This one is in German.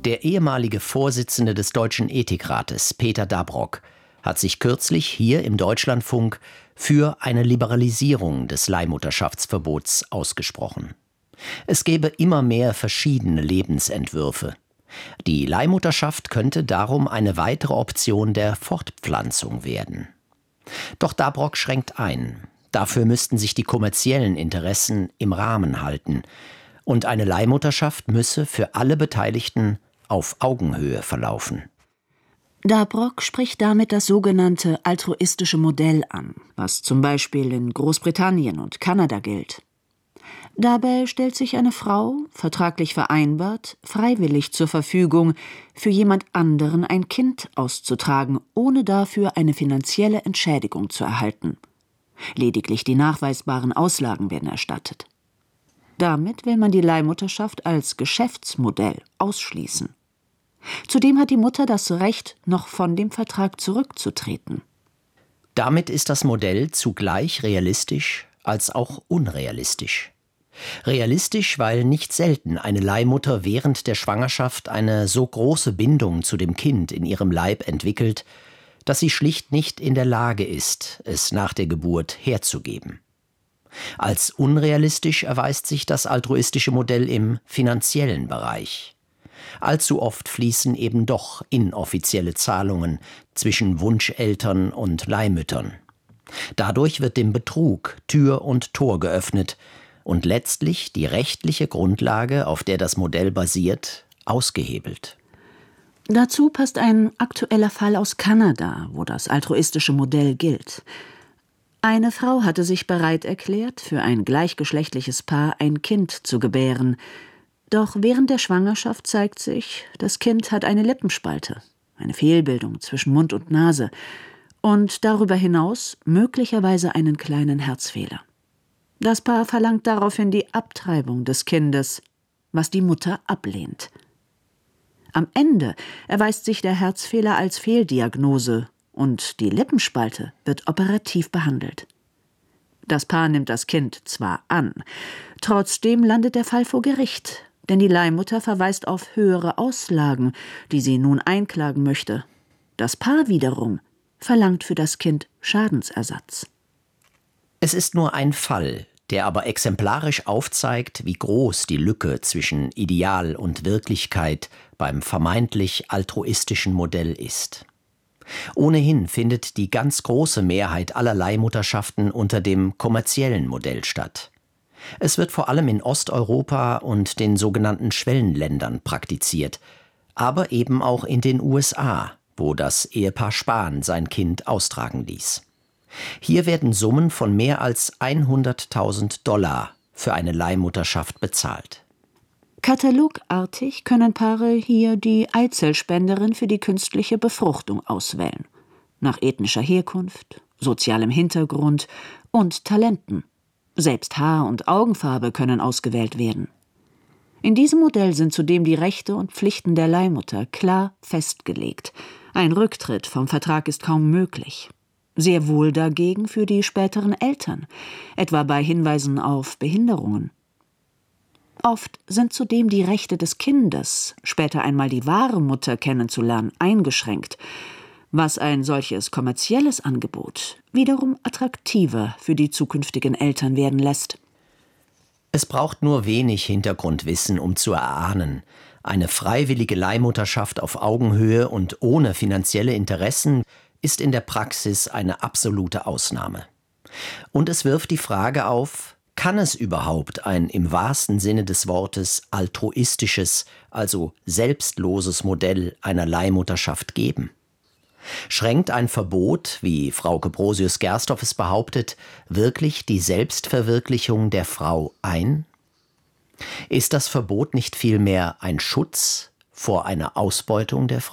Der ehemalige Vorsitzende des Deutschen Ethikrates, Peter Dabrock, hat sich kürzlich hier im Deutschlandfunk für eine Liberalisierung des Leihmutterschaftsverbots ausgesprochen. Es gäbe immer mehr verschiedene Lebensentwürfe. Die Leihmutterschaft könnte darum eine weitere Option der Fortpflanzung werden. Doch Dabrock schränkt ein. Dafür müssten sich die kommerziellen Interessen im Rahmen halten. Und eine Leihmutterschaft müsse für alle Beteiligten auf Augenhöhe verlaufen. Dabrock spricht damit das sogenannte altruistische Modell an, was zum Beispiel in Großbritannien und Kanada gilt. Dabei stellt sich eine Frau, vertraglich vereinbart, freiwillig zur Verfügung, für jemand anderen ein Kind auszutragen, ohne dafür eine finanzielle Entschädigung zu erhalten. Lediglich die nachweisbaren Auslagen werden erstattet. Damit will man die Leihmutterschaft als Geschäftsmodell ausschließen. Zudem hat die Mutter das Recht, noch von dem Vertrag zurückzutreten. Damit ist das Modell zugleich realistisch als auch unrealistisch. Realistisch, weil nicht selten eine Leihmutter während der Schwangerschaft eine so große Bindung zu dem Kind in ihrem Leib entwickelt, dass sie schlicht nicht in der Lage ist, es nach der Geburt herzugeben. Als unrealistisch erweist sich das altruistische Modell im finanziellen Bereich. Allzu oft fließen eben doch inoffizielle Zahlungen zwischen Wunscheltern und Leihmüttern. Dadurch wird dem Betrug Tür und Tor geöffnet und letztlich die rechtliche Grundlage, auf der das Modell basiert, ausgehebelt. Dazu passt ein aktueller Fall aus Kanada, wo das altruistische Modell gilt. Eine Frau hatte sich bereit erklärt, für ein gleichgeschlechtliches Paar ein Kind zu gebären. Doch während der Schwangerschaft zeigt sich, das Kind hat eine Lippenspalte, eine Fehlbildung zwischen Mund und Nase und darüber hinaus möglicherweise einen kleinen Herzfehler. Das Paar verlangt daraufhin die Abtreibung des Kindes, was die Mutter ablehnt. Am Ende erweist sich der Herzfehler als Fehldiagnose und die Lippenspalte wird operativ behandelt. Das Paar nimmt das Kind zwar an, trotzdem landet der Fall vor Gericht, denn die Leihmutter verweist auf höhere Auslagen, die sie nun einklagen möchte. Das Paar wiederum verlangt für das Kind Schadensersatz. Es ist nur ein Fall, der aber exemplarisch aufzeigt, wie groß die Lücke zwischen Ideal und Wirklichkeit beim vermeintlich altruistischen Modell ist. Ohnehin findet die ganz große Mehrheit aller Leihmutterschaften unter dem kommerziellen Modell statt. Es wird vor allem in Osteuropa und den sogenannten Schwellenländern praktiziert, aber eben auch in den USA, wo das Ehepaar Spahn sein Kind austragen ließ. Hier werden Summen von mehr als $100.000 für eine Leihmutterschaft bezahlt. Katalogartig können Paare hier die Eizellspenderin für die künstliche Befruchtung auswählen. Nach ethnischer Herkunft, sozialem Hintergrund und Talenten. Selbst Haar- und Augenfarbe können ausgewählt werden. In diesem Modell sind zudem die Rechte und Pflichten der Leihmutter klar festgelegt. Ein Rücktritt vom Vertrag ist kaum möglich. Sehr wohl dagegen für die späteren Eltern, etwa bei Hinweisen auf Behinderungen. Oft sind zudem die Rechte des Kindes, später einmal die wahre Mutter kennenzulernen, eingeschränkt, was ein solches kommerzielles Angebot wiederum attraktiver für die zukünftigen Eltern werden lässt. Es braucht nur wenig Hintergrundwissen, um zu erahnen: Eine freiwillige Leihmutterschaft auf Augenhöhe und ohne finanzielle Interessen ist in der Praxis eine absolute Ausnahme. Und es wirft die Frage auf: Kann es überhaupt ein im wahrsten Sinne des Wortes altruistisches, also selbstloses Modell einer Leihmutterschaft geben? Schränkt ein Verbot, wie Frauke Brosius-Gersdorf es behauptet, wirklich die Selbstverwirklichung der Frau ein? Ist das Verbot nicht vielmehr ein Schutz vor einer Ausbeutung der Frau?